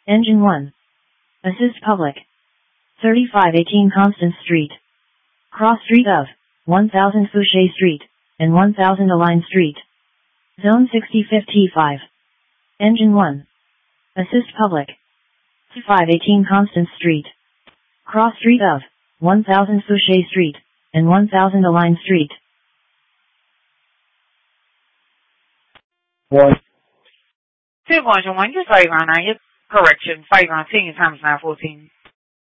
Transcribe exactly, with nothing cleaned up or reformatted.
Engine one. Assist public. thirty-five eighteen Constance Street. Cross street of one thousand Fouché Street and one thousand Align Street. Zone sixty fifty-five. Engine one. Assist public. five eighteen Constance Street. Cross street of one thousand Fouché Street and one thousand Align Street. One. two point one, just favor on that. Correction, favor on ten times nine fourteen.